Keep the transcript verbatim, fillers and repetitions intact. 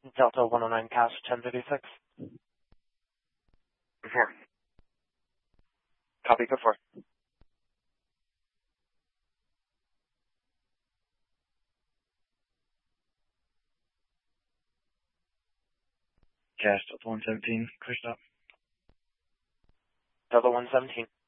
Delta one oh nine Cash ten fifty-six. Four. Copy, code four. Cash Delta one seventeen, clear stop. Delta one seventeen.